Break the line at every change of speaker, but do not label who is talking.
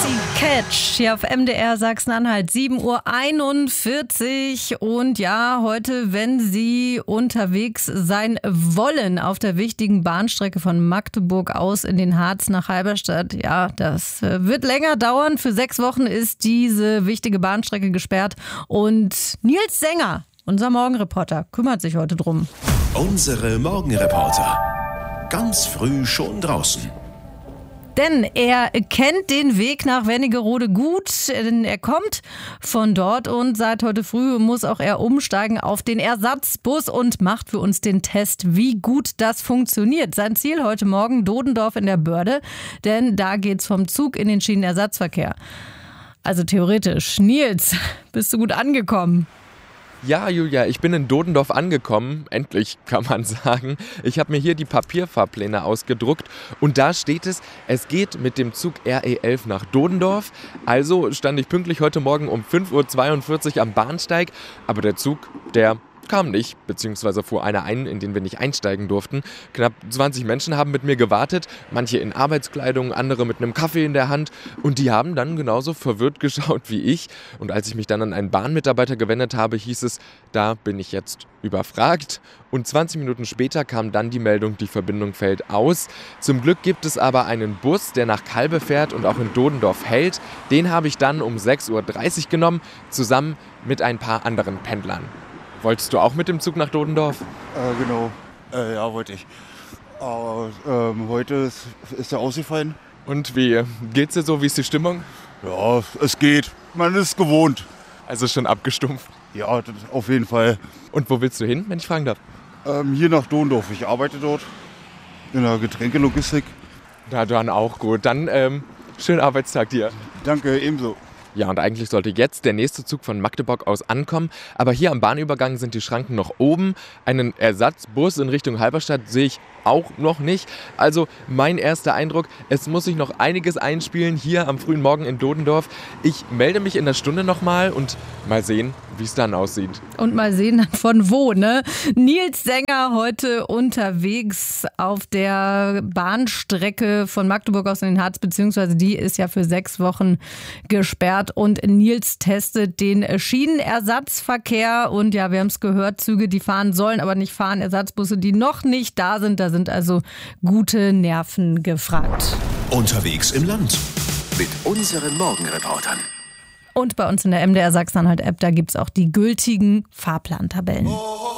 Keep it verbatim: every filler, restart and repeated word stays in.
Catch hier auf M D R Sachsen-Anhalt, sieben Uhr einundvierzig. Und ja, heute, wenn Sie unterwegs sein wollen auf der wichtigen Bahnstrecke von Magdeburg aus in den Harz nach Halberstadt, ja, das wird länger dauern. Für sechs Wochen ist diese wichtige Bahnstrecke gesperrt. Und Nils Sänger, unser Morgenreporter, kümmert sich heute drum.
Unsere Morgenreporter. Ganz früh schon draußen.
Denn er kennt den Weg nach Wernigerode gut, denn er kommt von dort und seit heute früh muss auch er umsteigen auf den Ersatzbus und macht für uns den Test, wie gut das funktioniert. Sein Ziel heute Morgen Dodendorf in der Börde, denn da geht's vom Zug in den Schienenersatzverkehr. Also theoretisch. Nils, bist du gut angekommen?
Ja, Julia, ich bin in Dodendorf angekommen. Endlich, kann man sagen. Ich habe mir hier die Papierfahrpläne ausgedruckt und da steht es, es geht mit dem Zug R E elf nach Dodendorf. Also stand ich pünktlich heute Morgen um fünf Uhr zweiundvierzig am Bahnsteig, aber der Zug, der kam nicht, beziehungsweise fuhr einer ein, in den wir nicht einsteigen durften. Knapp zwanzig Menschen haben mit mir gewartet, manche in Arbeitskleidung, andere mit einem Kaffee in der Hand und die haben dann genauso verwirrt geschaut wie ich. Und als ich mich dann an einen Bahnmitarbeiter gewendet habe, hieß es, da bin ich jetzt überfragt. Und zwanzig Minuten später kam dann die Meldung, die Verbindung fällt aus. Zum Glück gibt es aber einen Bus, der nach Kalbe fährt und auch in Dodendorf hält. Den habe ich dann um sechs Uhr dreißig genommen, zusammen mit ein paar anderen Pendlern. Wolltest du auch mit dem Zug nach Dodendorf?
Äh, genau, äh, ja, wollte ich. Aber ähm, heute ist, ist er ausgefallen.
Und wie geht's dir so? Wie ist die Stimmung?
Ja, es geht. Man ist gewohnt.
Also schon abgestumpft?
Ja, das auf jeden Fall.
Und wo willst du hin, wenn ich fragen darf?
Ähm, hier nach Dodendorf. Ich arbeite dort in der Getränkelogistik.
Na dann auch gut. Dann ähm, schönen Arbeitstag dir.
Danke, ebenso.
Ja, und eigentlich sollte jetzt der nächste Zug von Magdeburg aus ankommen. Aber hier am Bahnübergang sind die Schranken noch oben. Einen Ersatzbus in Richtung Halberstadt sehe ich auch noch nicht. Also mein erster Eindruck, es muss sich noch einiges einspielen hier am frühen Morgen in Dodendorf. Ich melde mich in der Stunde nochmal und mal sehen, wie es dann aussieht.
Und mal sehen von wo, ne? Nils Sänger heute unterwegs auf der Bahnstrecke von Magdeburg aus in den Harz, beziehungsweise die ist ja für sechs Wochen gesperrt. Und Nils testet den Schienenersatzverkehr. Und ja, wir haben es gehört, Züge, die fahren sollen, aber nicht fahren. Ersatzbusse, die noch nicht da sind. Da sind also gute Nerven gefragt.
Unterwegs im Land mit unseren Morgenreportern.
Und bei uns in der M D R Sachsen-Anhalt-App, da gibt es auch die gültigen Fahrplantabellen.